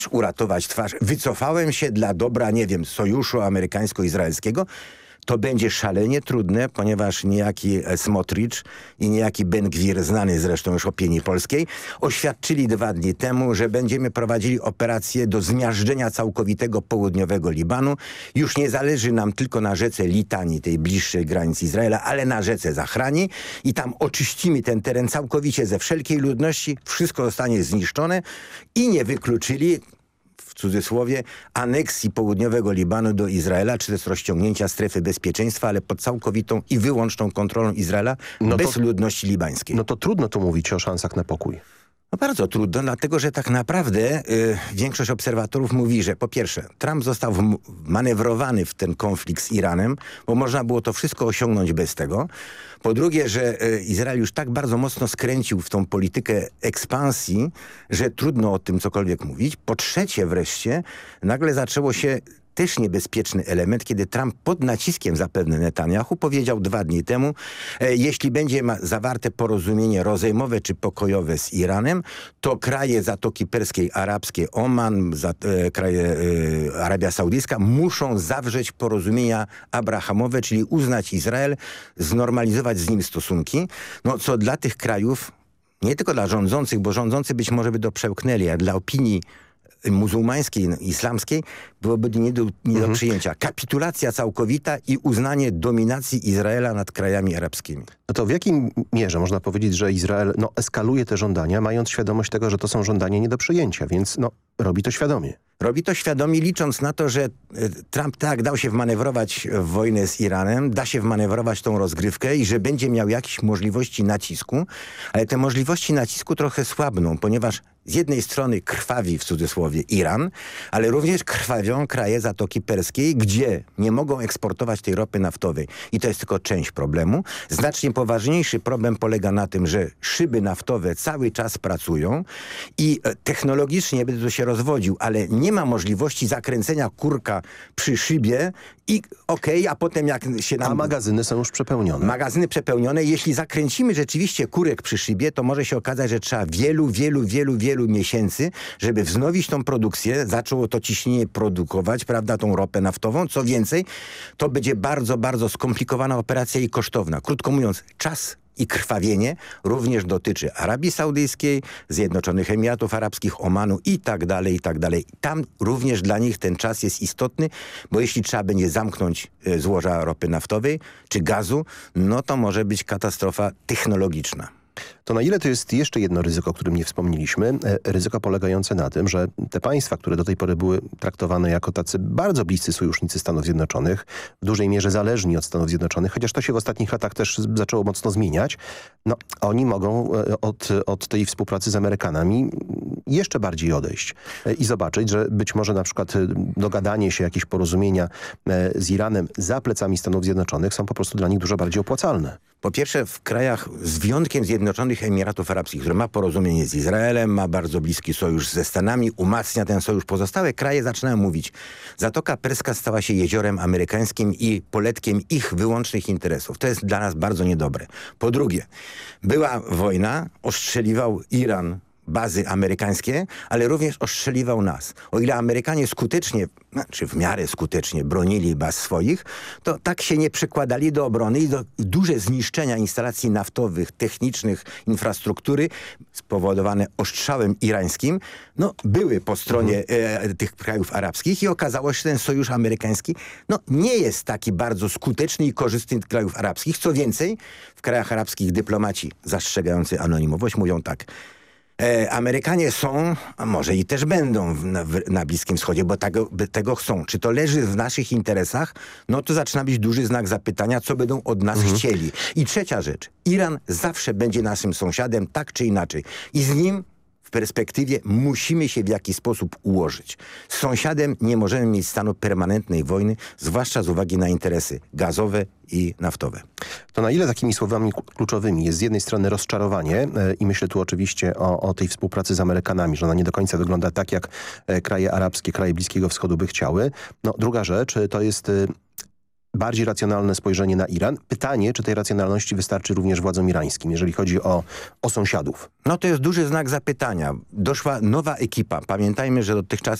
uratować twarz. Wycofałem się dla dobra, nie wiem, sojuszu amerykańsko-izraelskiego. To będzie szalenie trudne, ponieważ niejaki Smotrich i niejaki Ben-Gwir, znany zresztą już opinii polskiej, oświadczyli 2 dni temu, że będziemy prowadzili operację do zmiażdżenia całkowitego południowego Libanu. Już nie zależy nam tylko na rzece Litani, tej bliższej granicy Izraela, ale na rzece Zachrani i tam oczyścimy ten teren całkowicie ze wszelkiej ludności, wszystko zostanie zniszczone i nie wykluczyli, w cudzysłowie, aneksji południowego Libanu do Izraela, czy też rozciągnięcia strefy bezpieczeństwa, ale pod całkowitą i wyłączną kontrolą Izraela, bez ludności libańskiej. No to trudno tu mówić o szansach na pokój. No bardzo trudno, dlatego że tak naprawdę większość obserwatorów mówi, że po pierwsze Trump został manewrowany w ten konflikt z Iranem, bo można było to wszystko osiągnąć bez tego. Po drugie, że Izrael już tak bardzo mocno skręcił w tą politykę ekspansji, że trudno o tym cokolwiek mówić. Po trzecie wreszcie nagle zaczęło się też niebezpieczny element, kiedy Trump pod naciskiem zapewne Netanyahu powiedział 2 dni temu, jeśli będzie zawarte porozumienie rozejmowe czy pokojowe z Iranem, to kraje Zatoki Perskiej, arabskie, Oman, kraje Arabia Saudyjska muszą zawrzeć porozumienia abrahamowe, czyli uznać Izrael, znormalizować z nim stosunki, no co dla tych krajów, nie tylko dla rządzących, bo rządzący być może by to przełknęli, a dla opinii muzułmańskiej, islamskiej byłoby nie do przyjęcia. Kapitulacja całkowita i uznanie dominacji Izraela nad krajami arabskimi. No to w jakim mierze można powiedzieć, że Izrael eskaluje te żądania, mając świadomość tego, że to są żądania nie do przyjęcia, więc robi to świadomie. Robi to świadomie, licząc na to, że Trump tak dał się wmanewrować w wojnę z Iranem, da się wmanewrować tą rozgrywkę i że będzie miał jakieś możliwości nacisku, ale te możliwości nacisku trochę słabną, ponieważ z jednej strony krwawi w cudzysłowie Iran, ale również krwawią kraje Zatoki Perskiej, gdzie nie mogą eksportować tej ropy naftowej. I to jest tylko część problemu. Znacznie poważniejszy problem polega na tym, że szyby naftowe cały czas pracują i technologicznie będę to się rozwodził, ale nie ma możliwości zakręcenia kurka przy szybie i a potem jak się nam... A magazyny są już przepełnione. Magazyny przepełnione. Jeśli zakręcimy rzeczywiście kurek przy szybie, to może się okazać, że trzeba wielu miesięcy, żeby wznowić tą produkcję, zaczęło to ciśnienie produkować, prawda, tą ropę naftową. Co więcej, to będzie bardzo, bardzo skomplikowana operacja i kosztowna. Krótko mówiąc, czas i krwawienie również dotyczy Arabii Saudyjskiej, Zjednoczonych Emiratów Arabskich, Omanu i tak dalej, i tak dalej. Tam również dla nich ten czas jest istotny, bo jeśli trzeba będzie zamknąć złoża ropy naftowej czy gazu, no to może być katastrofa technologiczna. To na ile to jest jeszcze jedno ryzyko, o którym nie wspomnieliśmy? Ryzyko polegające na tym, że te państwa, które do tej pory były traktowane jako tacy bardzo bliscy sojusznicy Stanów Zjednoczonych, w dużej mierze zależni od Stanów Zjednoczonych, chociaż to się w ostatnich latach też zaczęło mocno zmieniać, oni mogą od tej współpracy z Amerykanami jeszcze bardziej odejść i zobaczyć, że być może na przykład dogadanie się, jakieś porozumienia z Iranem za plecami Stanów Zjednoczonych są po prostu dla nich dużo bardziej opłacalne. Po pierwsze, w krajach z wyjątkiem Zjednoczonych Emiratów Arabskich, które ma porozumienie z Izraelem, ma bardzo bliski sojusz ze Stanami, umacnia ten sojusz. Pozostałe kraje zaczynają mówić, Zatoka Perska stała się jeziorem amerykańskim i poletkiem ich wyłącznych interesów. To jest dla nas bardzo niedobre. Po drugie, była wojna, ostrzeliwał Iran bazy amerykańskie, ale również ostrzeliwał nas. O ile Amerykanie skutecznie, czy w miarę skutecznie bronili baz swoich, to tak się nie przykładali do obrony i do duże zniszczenia instalacji naftowych, technicznych, infrastruktury spowodowane ostrzałem irańskim, były po stronie tych krajów arabskich i okazało się, że ten sojusz amerykański nie jest taki bardzo skuteczny i korzystny dla krajów arabskich. Co więcej, w krajach arabskich dyplomaci zastrzegający anonimowość mówią tak: Amerykanie są, a może i też będą na Bliskim Wschodzie, bo tego chcą. Czy to leży w naszych interesach? To zaczyna być duży znak zapytania, co będą od nas chcieli. I trzecia rzecz. Iran zawsze będzie naszym sąsiadem, tak czy inaczej. I z nim w perspektywie musimy się w jakiś sposób ułożyć. Z sąsiadem nie możemy mieć stanu permanentnej wojny, zwłaszcza z uwagi na interesy gazowe i naftowe. To na ile takimi słowami kluczowymi jest z jednej strony rozczarowanie i myślę tu oczywiście o tej współpracy z Amerykanami, że ona nie do końca wygląda tak, jak kraje arabskie, kraje Bliskiego Wschodu by chciały. Druga rzecz to jest bardziej racjonalne spojrzenie na Iran. Pytanie, czy tej racjonalności wystarczy również władzom irańskim, jeżeli chodzi o sąsiadów. No to jest duży znak zapytania. Doszła nowa ekipa. Pamiętajmy, że dotychczas